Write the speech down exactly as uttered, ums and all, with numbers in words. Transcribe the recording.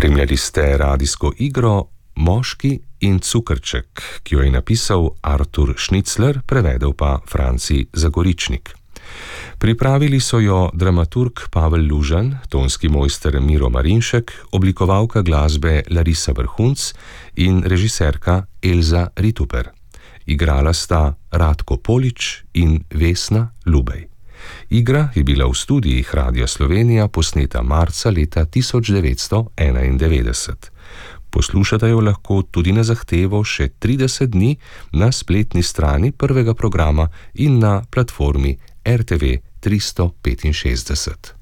Spremljali ste radijsko igro Moški in cukrček, ki jo je napisal Artur Šnicler, prevedel pa Franci Zagoričnik. Pripravili so jo dramaturg Pavel Lužan, tonski mojster Miro Marinšek, oblikovalka glasbe Larisa Vrhunc in režiserka Elza Rituper. Igrala sta Radko Polič in Vesna Lubej. Igra je bila v studijih Radia Slovenija posneta marca leta tisoč devetsto enaindevetdeset. Poslušate jo lahko tudi na zahtevo še trideset dni na spletni strani prvega programa in na platformi R T V tristo petinšestdeset.